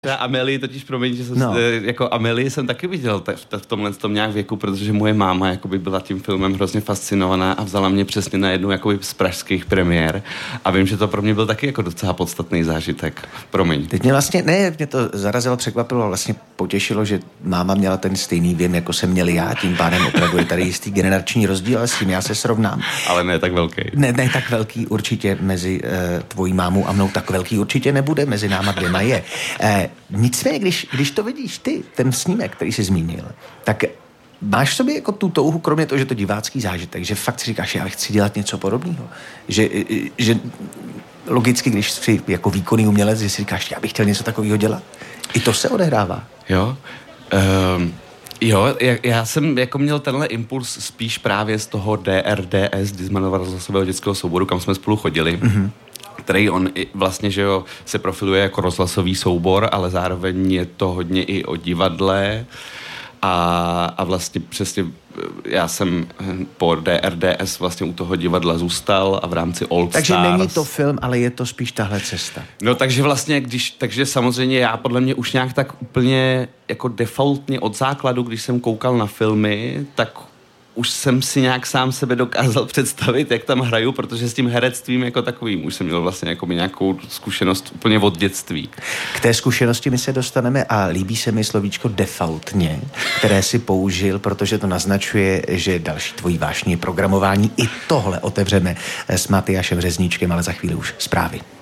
Já Amélie totiž, promiň, že jsem jako Amélie jsem taky viděl v tomhle tom nějak věku, protože moje máma jakoby byla tím filmem hrozně fascinovaná a vzala mě přesně na jednu jakoby z pražských premiér a vím, že to pro mě byl taky jako docela podstatný zážitek. Promiň. Teď mě to zarazilo, překvapilo, vlastně potěšilo, že máma měla ten stejný věm, jako jsem měl já, tím pádem opravdu je tady jistý generační rozdíl, ale s tím já se srovnám. Ale ne tak velký. Ne tak velký určitě mezi tvojí mámou a mnou, tak velký určitě nebude, mezi náma dvěma je. Nicméně, když to vidíš ty, ten snímek, který jsi zmínil, tak máš v sobě jako tu touhu, kromě toho, že to divácký zážitek, že fakt si říkáš, já chci dělat něco podobného. Že logicky, když jsi jako výkonný umělec, že si říkáš, já bych chtěl něco takového dělat. I to se odehrává. Jo. Jo, já jsem jako měl tenhle impuls spíš právě z toho DRDS, Dizmanova rozhlasového dětského souboru, kam jsme spolu chodili. Mm-hmm. Který on vlastně, že jo, se profiluje jako rozhlasový soubor, ale zároveň je to hodně i o divadle a vlastně přesně já jsem po DRDS vlastně u toho divadla zůstal a v rámci Old takže Stars. Takže není to film, ale je to spíš tahle cesta. No takže vlastně, takže samozřejmě já podle mě už nějak tak úplně jako defaultně od základu, když jsem koukal na filmy, tak už jsem si nějak sám sebe dokázal představit, jak tam hraju, protože s tím herectvím jako takovým už jsem měl vlastně jako nějakou zkušenost úplně od dětství. K té zkušenosti my se dostaneme a líbí se mi slovíčko defaultně, které si použil, protože to naznačuje, že další tvojí vášní programování i tohle otevřeme s Matyášem Řezníčkem, ale za chvíli už zprávy.